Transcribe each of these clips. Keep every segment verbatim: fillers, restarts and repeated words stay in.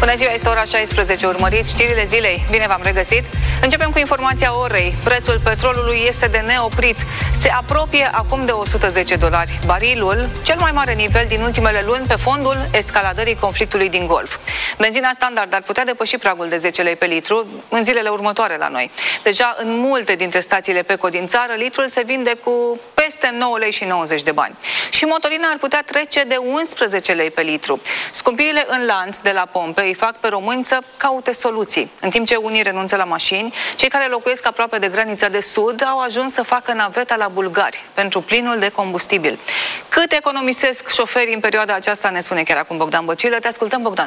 Bună ziua, este ora șaisprezece, urmăriți știrile zilei. Bine v-am regăsit. Începem cu informația orei. Prețul petrolului este de neoprit. Se apropie acum de o sută zece dolari barilul, cel mai mare nivel din ultimele luni pe fondul escaladării conflictului din Golf. Benzina standard ar putea depăși pragul de zece lei pe litru în zilele următoare la noi. Deja în multe dintre stațiile Peco din țară, litrul se vinde cu peste nouă lei și nouăzeci de bani. Și motorina ar putea trece de unsprezece lei pe litru. Scumpirile în lanț de la pompe îi fac pe români să caute soluții. În timp ce unii renunță la mașini, cei care locuiesc aproape de granița de sud au ajuns să facă naveta la bulgari pentru plinul de combustibil. Cât economisesc șoferii în perioada aceasta, ne spune chiar acum Bogdan Băcilă. Te ascultăm, Bogdan.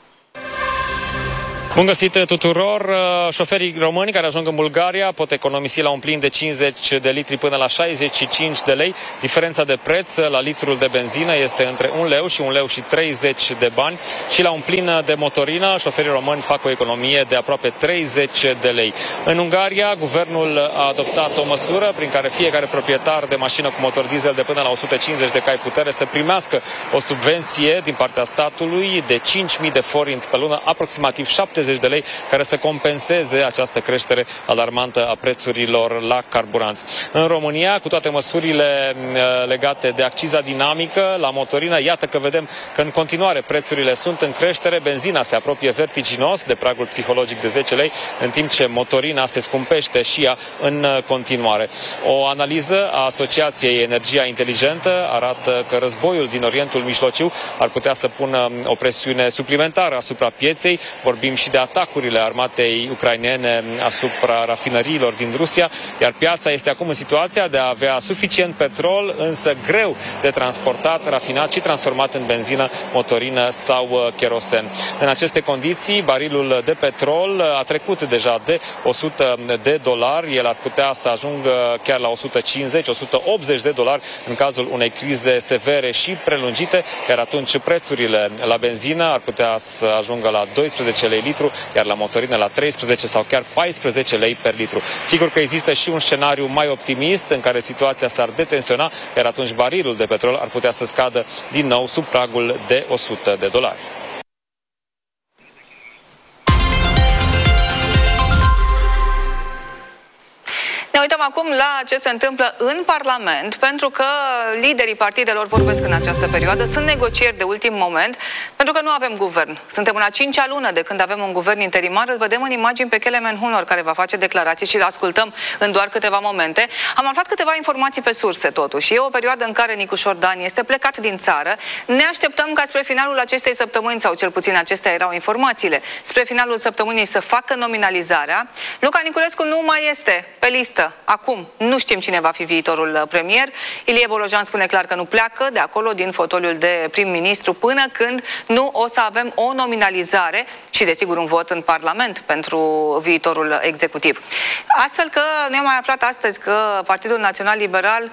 Bun găsit tuturor! Șoferii români care ajung în Bulgaria pot economisi la un plin de cincizeci de litri până la șaizeci și cinci de lei. Diferența de preț la litrul de benzină este între un leu și un leu și treizeci de bani și la un plin de motorină șoferii români fac o economie de aproape treizeci de lei. În Ungaria, guvernul a adoptat o măsură prin care fiecare proprietar de mașină cu motor diesel de până la o sută cincizeci de cai putere să primească o subvenție din partea statului de cinci mii de forinți pe lună, aproximativ șaptezeci de lei, care să compenseze această creștere alarmantă a prețurilor la carburanți. În România, cu toate măsurile legate de acciza dinamică la motorină, iată că vedem că în continuare prețurile sunt în creștere, benzina se apropie vertiginos de pragul psihologic de zece lei, în timp ce motorina se scumpește și ea în continuare. O analiză a Asociației Energia Inteligentă arată că războiul din Orientul Mijlociu ar putea să pună o presiune suplimentară asupra pieței. Vorbim și de atacurile armatei ucrainene asupra rafinăriilor din Rusia, iar piața este acum în situația de a avea suficient petrol, însă greu de transportat, rafinat și transformat în benzină, motorină sau kerosen. În aceste condiții, barilul de petrol a trecut deja de o sută de dolari, el ar putea să ajungă chiar la o sută cincizeci - o sută optzeci de dolari în cazul unei crize severe și prelungite, iar atunci prețurile la benzină ar putea să ajungă la doisprezece lei litru, iar la motorină la treisprezece sau chiar paisprezece lei per litru. Sigur că există și un scenariu mai optimist în care situația s-ar detensiona, iar atunci barilul de petrol ar putea să scadă din nou sub pragul de o sută de dolari. Ne uităm acum la ce se întâmplă în Parlament, pentru că liderii partidelor vorbesc în această perioadă. Sunt negocieri de ultim moment, pentru că nu avem guvern. Suntem în a cincea lună de când avem un guvern interimar. Îl vedem în imagini pe Kelemen Hunor, care va face declarații și îl ascultăm în doar câteva momente. Am aflat câteva informații pe surse, totuși. E o perioadă în care Nicușor Dan este plecat din țară. Ne așteptăm ca spre finalul acestei săptămâni, sau cel puțin acestea erau informațiile, spre finalul săptămânii să facă nominalizarea. Luca Niculescu nu mai este pe listă. Acum, nu știm cine va fi viitorul premier. Ilie Bolojan spune clar că nu pleacă de acolo, din fotoliul de prim-ministru, până când nu o să avem o nominalizare și, desigur, un vot în Parlament pentru viitorul executiv. Astfel că ne-am mai aflat astăzi că Partidul Național Liberal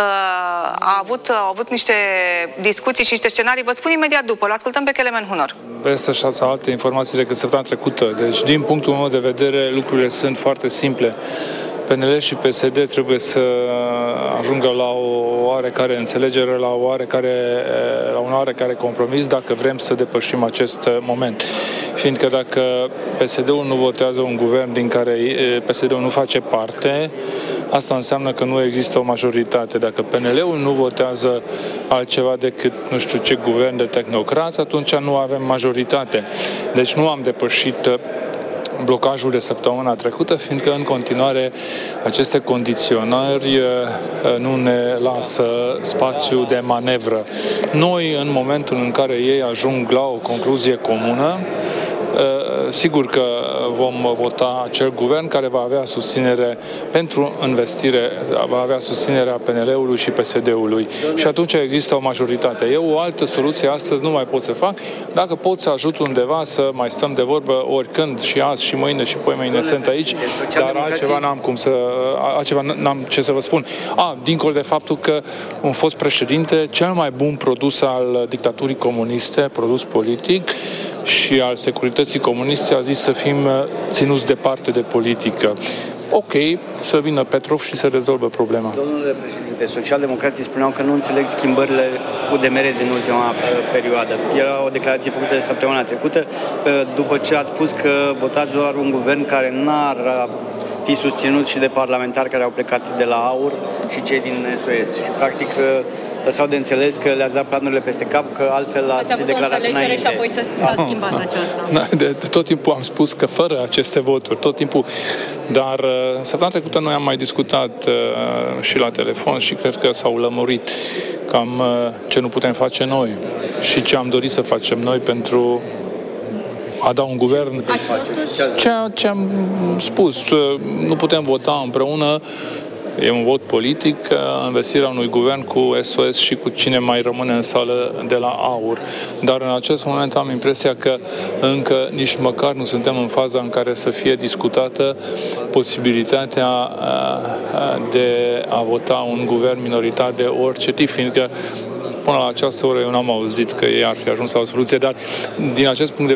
a avut, a avut niște discuții și niște scenarii. Vă spun imediat după. Îl ascultăm pe Kelemen Hunor. Peste șase alte informații decât săptămâna trecută. Deci, din punctul meu de vedere, lucrurile sunt foarte simple. P N L și P S D trebuie să ajungă la o oarecare înțelegere, la, o oarecare, la un oarecare compromis dacă vrem să depășim acest moment. Fiindcă dacă P S D-ul nu votează un guvern din care P S D-ul nu face parte, asta înseamnă că nu există o majoritate. Dacă P N L-ul nu votează altceva decât nu știu ce guvern de tehnocrați, atunci nu avem majoritate. Deci nu am depășit blocajul de săptămâna trecută, fiindcă în continuare aceste condiționări nu ne lasă spațiu de manevră. Noi, în momentul în care ei ajung la o concluzie comună, sigur că vom vota acel guvern care va avea susținere pentru investire, va avea susținerea P N L-ului și P S D-ului. Și atunci există o majoritate. Eu o altă soluție astăzi nu mai pot să fac. Dacă pot să ajut undeva să mai stăm de vorbă oricând, și azi și mâine și poi mâine sunt aici, dar altceva n-am cum să, altceva n-am ce să vă spun. A, dincolo de faptul că un fost președinte, cel mai bun produs al dictaturii comuniste, produs politic, și al securității comuniste, a zis să fim ținuți departe de politică. Ok, să vină Petrov și să rezolvă problema. Domnule președinte, departe. Socialdemocrații spuneau că nu înțeleg schimbările U D M R din ultima perioadă. Era o declarație făcută de săptămâna trecută, după ce ați spus că votați doar un guvern care n-ar fi susținut și de parlamentari care au plecat de la AUR și cei din S O S. Și practic lăsau de înțeles că le-ați dat planurile peste cap, că altfel ați fi declarat înainte. Și apoi s-a schimbat aceasta. De, de tot timpul am spus că fără aceste voturi, tot timpul, dar săptămâna trecută noi am mai discutat uh, și la telefon și cred că s-au lămurit cam uh, ce nu putem face noi și ce am dorit să facem noi pentru a da un guvern. Ceea ce am spus, nu putem vota împreună, e un vot politic, investirea unui guvern cu S O S și cu cine mai rămâne în sală de la AUR. Dar în acest moment am impresia că încă nici măcar nu suntem în faza în care să fie discutată posibilitatea de a vota un guvern minoritar de orice tip, fiindcă până la această oră eu n-am auzit că ei ar fi ajuns la o soluție, dar din acest punct de